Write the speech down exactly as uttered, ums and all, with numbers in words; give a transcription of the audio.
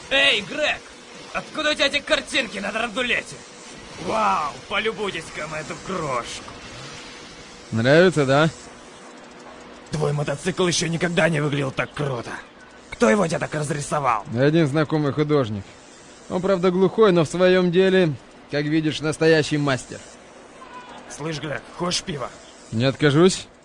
Эй, Грег! Откуда у тебя эти картинки на драндулете? Вау, полюбуйтесь-ка на эту крошку. Нравится, да? Твой мотоцикл еще никогда не выглядел так круто. Кто его тебе так разрисовал? Один знакомый художник. Он, правда, глухой, но в своем деле, как видишь, настоящий мастер. Слышь, Грег, хочешь пива? Не откажусь.